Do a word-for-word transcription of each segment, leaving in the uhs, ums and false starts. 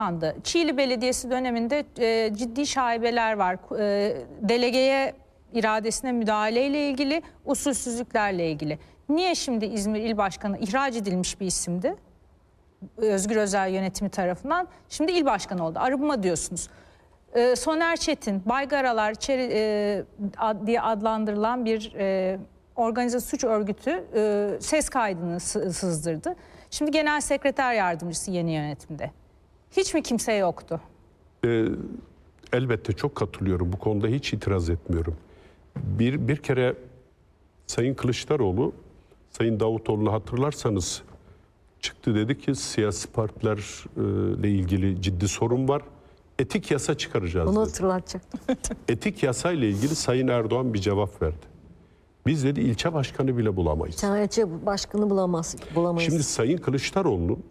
anda. Çiğli Belediyesi döneminde e, ciddi şaibeler var. E, delegeye iradesine müdahaleyle ilgili, usulsüzlüklerle ilgili. Niye şimdi İzmir İl Başkanı ihraç edilmiş bir isimdi? Özgür Özel yönetimi tarafından. Şimdi il başkanı oldu. Arınma diyorsunuz. E, Soner Çetin, Baygaralar e, ad, diye adlandırılan bir e, organize suç örgütü e, ses kaydını sızdırdı. Şimdi genel sekreter yardımcısı yeni yönetimde. Hiç mi kimse yoktu? Ee, elbette çok katılıyorum. Bu konuda hiç itiraz etmiyorum. Bir, bir kere Sayın Kılıçdaroğlu, Sayın Davutoğlu'nu hatırlarsanız çıktı, dedi ki siyasi partilerle ilgili ciddi sorun var. Etik yasa çıkaracağız Onu dedi. hatırlatacaktım. Etik yasayla ilgili Sayın Erdoğan bir cevap verdi. Biz dedi ilçe başkanı bile bulamayız. Sen ilçe başkanı bulamaz, bulamayız. Şimdi Sayın Kılıçdaroğlu'nun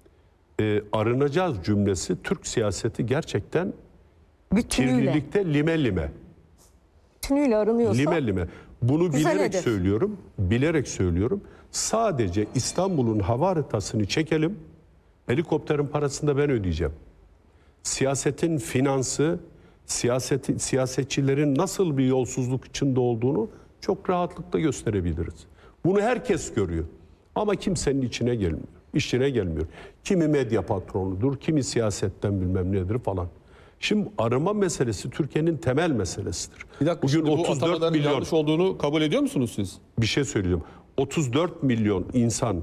e, arınacağız cümlesi Türk siyaseti gerçekten bütünüyle, kirlilikte lime lime. bütünüyle aranıyorsa Lime lime. Bunu güzel bilerek hedef. söylüyorum. Bilerek söylüyorum. Sadece İstanbul'un hava haritasını çekelim. Helikopterin parasını da ben ödeyeceğim. Siyasetin finansı, siyaseti, siyasetçilerin nasıl bir yolsuzluk içinde olduğunu çok rahatlıkla gösterebiliriz. Bunu herkes görüyor. Ama kimsenin içine gelmiyor. İşine gelmiyor. Kimi medya patronudur, kimi siyasetten bilmem nedir falan. Şimdi arama meselesi Türkiye'nin temel meselesidir. Bir dakika, Bugün şimdi bu otuz dört atamaların milyon, yanlış olduğunu kabul ediyor musunuz siz? bir şey söyleyeceğim. otuz dört milyon insan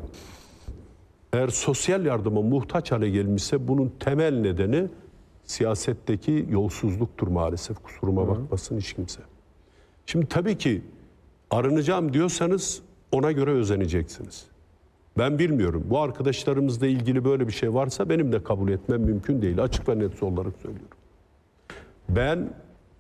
eğer sosyal yardıma muhtaç hale gelmişse bunun temel nedeni siyasetteki yolsuzluktur maalesef. Kusuruma Hı. bakmasın hiç kimse. Şimdi tabii ki arınacağım diyorsanız ona göre özeneceksiniz. Ben bilmiyorum. Bu arkadaşlarımızla ilgili böyle bir şey varsa benim de kabul etmem mümkün değil. Açık ve net olarak söylüyorum. Ben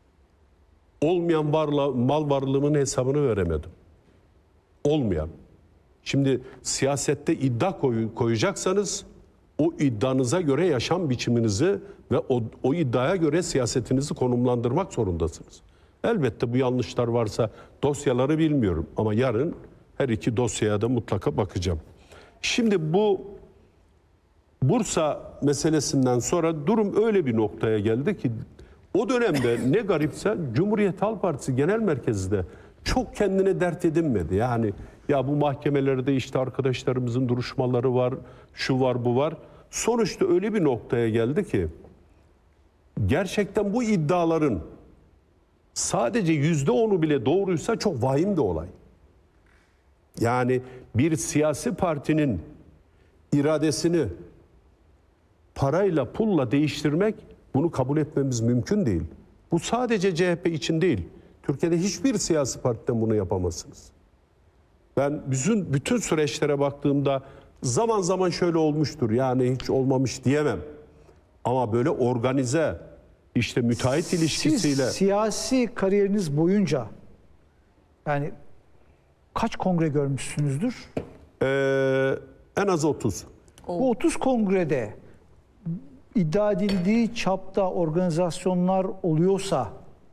olmayan varla, mal varlığımın hesabını veremedim. Olmayan. Şimdi siyasette iddia koy, koyacaksanız o iddianıza göre yaşam biçiminizi ve o, o iddiaya göre siyasetinizi konumlandırmak zorundasınız. Elbette bu yanlışlar varsa dosyaları bilmiyorum ama yarın her iki dosyaya da mutlaka bakacağım. Şimdi bu Bursa meselesinden sonra durum öyle bir noktaya geldi ki o dönemde ne garipse Cumhuriyet Halk Partisi Genel Merkezi de çok kendine dert edinmedi. Yani ya bu mahkemelerde işte arkadaşlarımızın duruşmaları var, şu var, bu var. Sonuçta öyle bir noktaya geldi ki gerçekten bu iddiaların sadece yüzde onu bile doğruysa çok vahim bir olay. Yani bir siyasi partinin iradesini parayla, pulla değiştirmek, bunu kabul etmemiz mümkün değil. Bu sadece C H P için değil. Türkiye'de hiçbir siyasi partiden bunu yapamazsınız. Ben bütün, bütün süreçlere baktığımda zaman zaman şöyle olmuştur. Yani hiç olmamış diyemem. Ama böyle organize, işte müteahhit ilişkisiyle... Siz siyasi kariyeriniz boyunca yani kaç kongre görmüşsünüzdür? Ee, en az otuz. Bu otuz kongrede iddia edildiği çapta organizasyonlar oluyorsa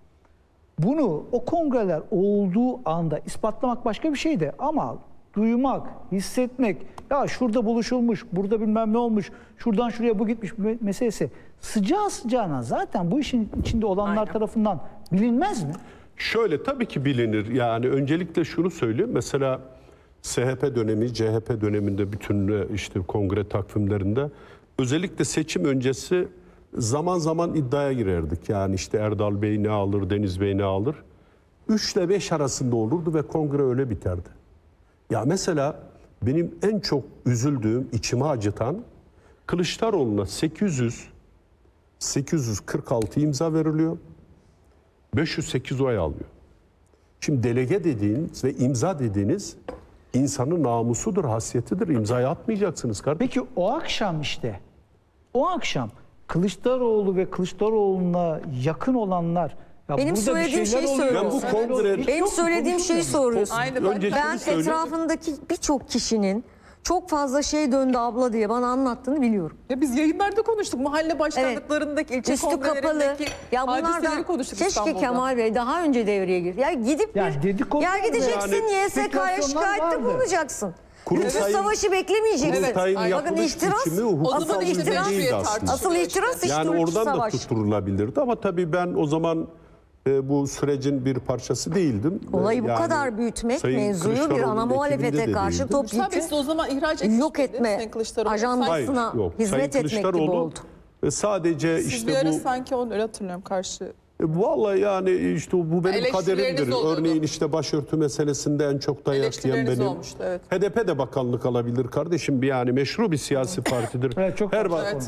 bunu o kongreler olduğu anda ispatlamak başka bir şeydi ama duymak, hissetmek, ya şurada buluşulmuş, burada bilmem ne olmuş, şuradan şuraya bu gitmiş meselesi sıcağı sıcağına zaten bu işin içinde olanlar Aynen. tarafından bilinmez mi? Şöyle tabii ki bilinir. Yani öncelikle şunu söyleyeyim. Mesela S H P dönemi, C H P döneminde bütün işte kongre takvimlerinde özellikle seçim öncesi zaman zaman iddiaya girerdik. Yani işte Erdal Bey ne alır, Deniz Bey ne alır? üç ile beş arasında olurdu ve kongre öyle biterdi. Ya mesela benim en çok üzüldüğüm, içimi acıtan Kılıçdaroğlu'na sekiz yüz, sekiz yüz kırk altı imza veriliyor. beş yüz sekiz oy alıyor. Şimdi delege dediğiniz ve imza dediğiniz insanın namusudur, hassiyetidir. İmzayı atmayacaksınız kardeşim. Peki o akşam işte, o akşam Kılıçdaroğlu ve Kılıçdaroğlu'na yakın olanlar ya benim söylediğim şeyi soruyorsun. Ya bu kongre... Benim söylediğim şeyi soruyorsun. Önce ben etrafındaki birçok kişinin çok fazla şey döndü abla diye bana anlattığını biliyorum. Ya biz yayınlarda konuştuk. Mahalle başkanlıklarındaki, evet. ilçe Üstü kongrelerindeki ya hadiseleri konuştuk keşke İstanbul'da. Kemal Bey daha önce devreye girdi. Ya gidip ya bir, ya gideceksin yani, Y S K'ya şikayette bulunacaksın. kurultayın, Savaşı beklemeyeceksiniz. kurultayın Evet, bakın yapılış ihtiras- biçimi O hukuksal zaman ihtiras düzey diye değildi aslında. tartışılıyor. Asıl ihtiras işte Yani o iç oradan savaş. da tutturulabilirdi ama tabii ben o zaman e, bu sürecin bir parçası değildim. Olayı bu Yani kadar büyütmek, Sayın mevzuyu bir Kılıçdaroğlu'nun ana muhalefete ekibinde de karşı değildim. top Tabii siz o zaman ihraç etmiş yok miydiniz etme Sayın Kılıçdaroğlu? ajandasına Hayır, yok. hizmet Sayın etmek gibi Kılıçdaroğlu, oldu. e, sadece Siz işte bir ara bu sanki onu öyle hatırlıyorum karşı. E, Vallahi yani işte bu benim Eleştirileriniz kaderimdir. oluyordu. Örneğin işte başörtü meselesinde en çok dayak yiyen Eleştirileriniz benim. olmuştu, evet. H D P de bakanlık alabilir kardeşim. Bir yani meşru bir siyasi partidir. Evet, çok Her haklısın. ba- Evet.